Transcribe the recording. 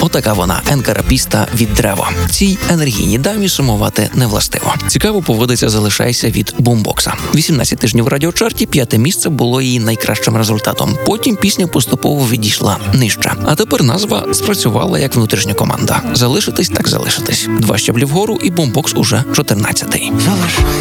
Отака вона, енкарапіста від Древо. Цій енергійній дамі сумувати не властиво. Цікаво поводиться «Залишайся» від Бумбокса. 18 тижнів в радіочарті, 5-те місце було її найкращим результатом. Потім пісня поступово відійшла нижче. А тепер назва спрацювала як внутрішня команда. Залишитись так залишитись. 2 щаблі вгору і Бумбокс уже 14-й. Залишайся.